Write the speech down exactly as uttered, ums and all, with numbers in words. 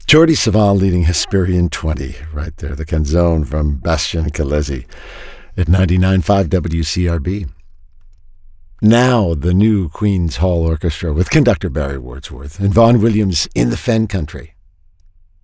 Jordi Savall leading Hesperian twenty, right there, the canzone from Bastian Calesi at ninety-nine point five W C R B. Now, the new Queen's Hall Orchestra with conductor Barry Wordsworth and Vaughan Williams in the Fen Country.